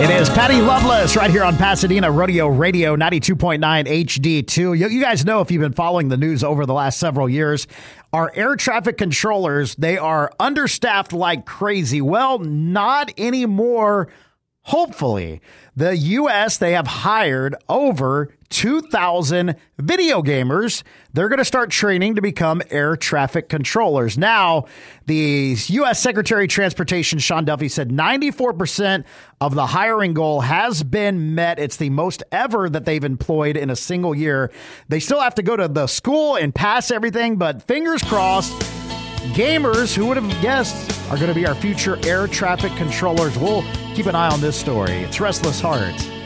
It is Patty Loveless right here on Pasadena Rodeo Radio 92.9 HD2. You guys know, if you've been following the news over the last several years, our air traffic controllers, they are understaffed like crazy. Well, not anymore. Hopefully, the U.S., they have hired over 2,000 video gamers. They're going to start training to become air traffic controllers. Now, the U.S. Secretary of Transportation, Sean Duffy, said 94% of the hiring goal has been met. It's the most ever that they've employed in a single year. They still have to go to the school and pass everything, but fingers crossed, gamers, who would have guessed, are going to be our future air traffic controllers. We'll keep an eye on this story. It's Restless Hearts.